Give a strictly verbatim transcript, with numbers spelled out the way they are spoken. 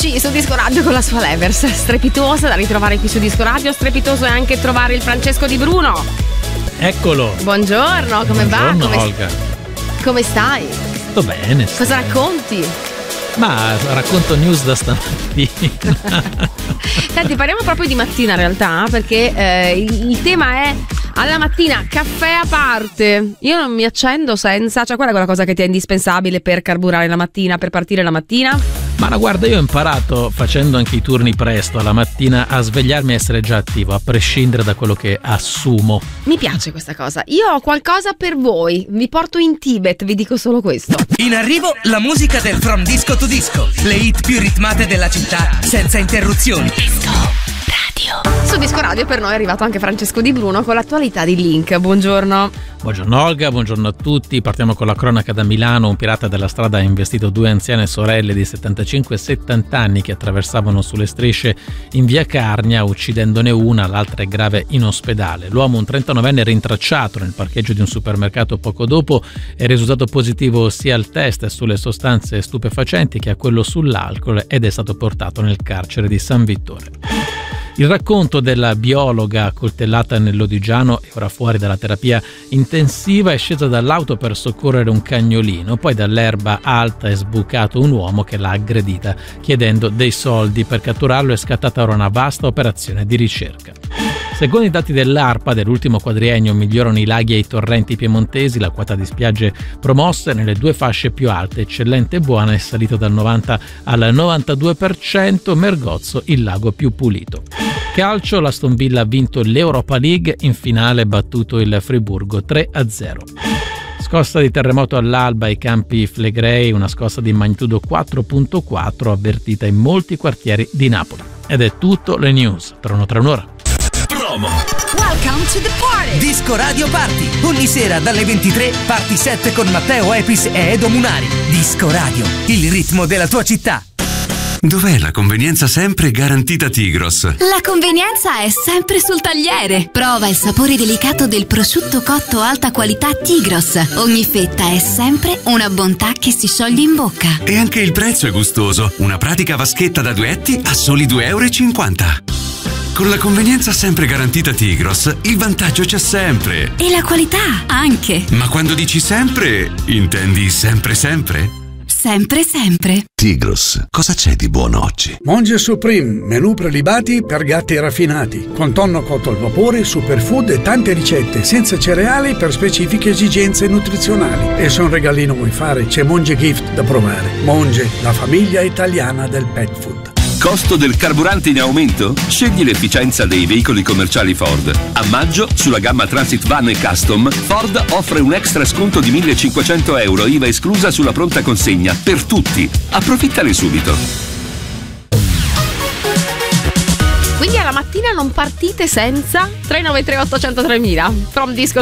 Eccoci su Disco Radio con la sua Levers, strepitosa da ritrovare qui su Disco Radio. Strepitoso è anche trovare il Francesco Di Bruno. Eccolo. Buongiorno, come Buongiorno, va? Come, Olga. Come stai? Sto bene. Sto Cosa bene. racconti? Ma racconto news da stamattina. Senti, parliamo proprio di mattina in realtà, perché eh, il, il tema è alla mattina caffè a parte. Io non mi accendo senza, cioè qual è quella cosa che ti è indispensabile per carburare la mattina, per partire la mattina? Ma no, guarda, io ho imparato facendo anche i turni presto alla mattina a svegliarmi e essere già attivo, a prescindere da quello che assumo. Mi piace questa cosa. Io ho qualcosa per voi. Vi porto in Tibet, vi dico solo questo. In arrivo la musica del From Disco to Disco. Le hit più ritmate della città, senza interruzioni. Disco Radio. Su Disco Radio per noi è arrivato anche Francesco Di Bruno con l'attualità di Link. Buongiorno. Buongiorno Olga, buongiorno a tutti. Partiamo con la cronaca da Milano. Un pirata della strada ha investito due anziane sorelle di settantacinque e settanta anni che attraversavano sulle strisce in via Carnia, uccidendone una, l'altra è grave in ospedale. L'uomo, un trentanovenne, rintracciato nel parcheggio di un supermercato poco dopo, è risultato positivo sia al test sulle sostanze stupefacenti che a quello sull'alcol ed è stato portato nel carcere di San Vittore. Il racconto della biologa accoltellata nell'Odigiano è ora fuori dalla terapia intensiva, è scesa dall'auto per soccorrere un cagnolino, poi dall'erba alta è sbucato un uomo che l'ha aggredita chiedendo dei soldi. Per catturarlo è scattata ora una vasta operazione di ricerca. Secondo i dati dell'ARPA dell'ultimo quadriennio migliorano i laghi e i torrenti piemontesi, la quota di spiagge promosse nelle due fasce più alte, eccellente e buona, è salita dal novanta al novantadue per cento, Mergozzo il lago più pulito. Calcio, l'Aston Villa ha vinto l'Europa League, in finale battuto il Friburgo tre a zero. Scossa di terremoto all'alba ai campi Flegrei, una scossa di magnitudo quattro virgola quattro avvertita in molti quartieri di Napoli. Ed è tutto, le news tornano tra un'ora. Promo. Welcome to the party. Disco Radio Party. Ogni sera dalle ventitré, Party sette con Matteo Epis e Edo Munari. Disco Radio, il ritmo della tua città. Dov'è la convenienza sempre garantita Tigros? La convenienza è sempre sul tagliere. Prova il sapore delicato del prosciutto cotto alta qualità Tigros. Ogni fetta è sempre una bontà che si scioglie in bocca. E anche il prezzo è gustoso. Una pratica vaschetta da duetti a soli due euro e cinquanta. Con la convenienza sempre garantita Tigros, il vantaggio c'è sempre. E la qualità anche. Ma quando dici sempre, intendi sempre sempre? Sempre sempre. Tigros, cosa c'è di buono oggi? Monge Supreme, menù prelibati per gatti raffinati, con tonno cotto al vapore, superfood e tante ricette senza cereali per specifiche esigenze nutrizionali. E se un regalino vuoi fare, c'è Monge Gift da provare. Monge, la famiglia italiana del pet food. Costo del carburante in aumento? Scegli l'efficienza dei veicoli commerciali Ford. A maggio, sulla gamma Transit Van e Custom, Ford offre un extra sconto di millecinquecento euro, I V A esclusa sulla pronta consegna, per tutti. Approfittane subito. Quindi alla mattina non partite senza tre nove tre otto zero zero tre mila. From Disco